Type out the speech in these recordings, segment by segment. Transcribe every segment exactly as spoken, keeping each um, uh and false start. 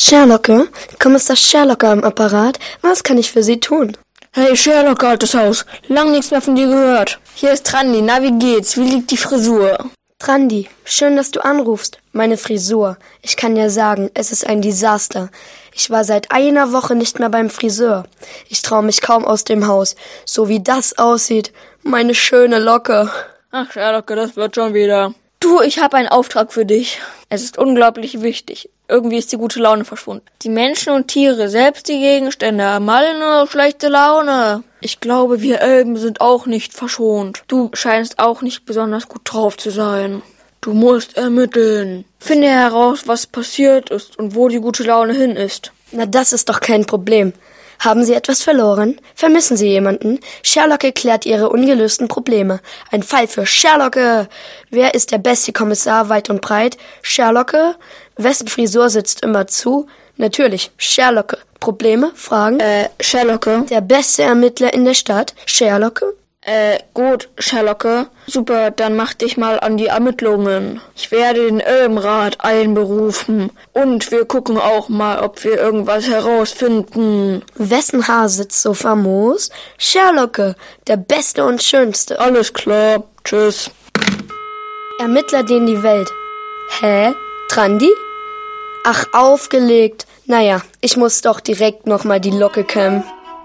Sherlocke, Kommissar Sherlocke am Apparat. Was kann ich für Sie tun? Hey Sherlocke, altes Haus. Lang nichts mehr von dir gehört. Hier ist Trandi. Na, wie geht's? Wie liegt die Frisur? Trandi, schön, dass du anrufst. Meine Frisur. Ich kann dir sagen, es ist ein Desaster. Ich war seit einer Woche nicht mehr beim Friseur. Ich traue mich kaum aus dem Haus. So wie das aussieht. Meine schöne Locke. Ach Sherlocke, das wird schon wieder. Du, ich habe einen Auftrag für dich. Es ist unglaublich wichtig. Irgendwie ist die gute Laune verschwunden. Die Menschen und Tiere, selbst die Gegenstände, haben alle nur schlechte Laune. Ich glaube, wir Elben sind auch nicht verschont. Du scheinst auch nicht besonders gut drauf zu sein. Du musst ermitteln. Finde heraus, was passiert ist und wo die gute Laune hin ist. Na, das ist doch kein Problem. Haben Sie etwas verloren? Vermissen Sie jemanden? Sherlocke klärt Ihre ungelösten Probleme. Ein Fall für Sherlocke. Wer ist der beste Kommissar weit und breit? Sherlocke. Wessen Frisur sitzt immer zu? Natürlich, Sherlocke. Probleme? Fragen? Äh, Sherlocke. Der beste Ermittler in der Stadt? Sherlocke. Äh, gut, Sherlocke. Super, dann mach dich mal an die Ermittlungen. Ich werde den Elbenrat einberufen. Und wir gucken auch mal, ob wir irgendwas herausfinden. Wessen Haar sitzt so famos? Sherlocke, der Beste und Schönste. Alles klar, tschüss. Ermittler denen die Welt. Hä? Trandi? Ach, aufgelegt. Naja, ich muss doch direkt nochmal die Locke kämmen.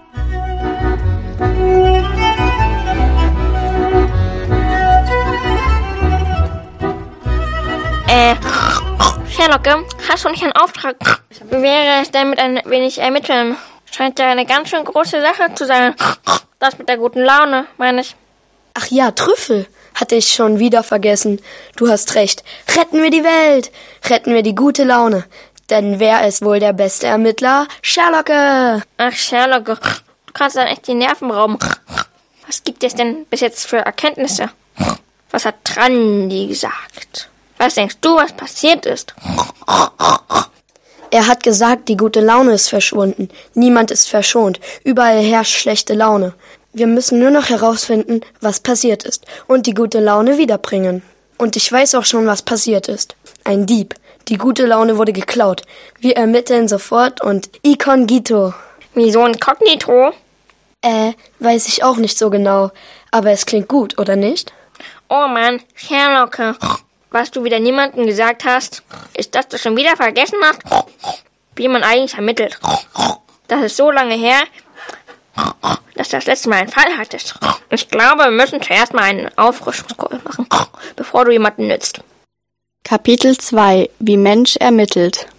Äh, Sherlocke, hast du nicht einen Auftrag? Wie wäre es denn mit ein wenig Ermitteln? Scheint ja eine ganz schön große Sache zu sein. Das mit der guten Laune, meine ich. Ach ja, Trüffel. Hatte ich schon wieder vergessen. Du hast recht. Retten wir die Welt. Retten wir die gute Laune. Denn wer ist wohl der beste Ermittler? Sherlocke. Ach, Sherlocke, du kannst dann echt die Nerven rauben. Was gibt es denn bis jetzt für Erkenntnisse? Was hat Trandi gesagt? Was denkst du, was passiert ist? Er hat gesagt, die gute Laune ist verschwunden. Niemand ist verschont. Überall herrscht schlechte Laune. Wir müssen nur noch herausfinden, was passiert ist und die gute Laune wiederbringen. Und ich weiß auch schon, was passiert ist. Ein Dieb. Die gute Laune wurde geklaut. Wir ermitteln sofort und inkognito. Wieso inkognito? Äh, weiß ich auch nicht so genau. Aber es klingt gut, oder nicht? Oh Mann, Sherlocke. Was du wieder niemandem gesagt hast, ist, dass du schon wieder vergessen hast, wie man eigentlich ermittelt. Das ist so lange her, dass du das letzte Mal einen Fall hattest. Ich glaube, wir müssen zuerst mal einen Auffrischungskurs machen, bevor du jemanden nützt. Kapitel zwei. Wie Mensch ermittelt.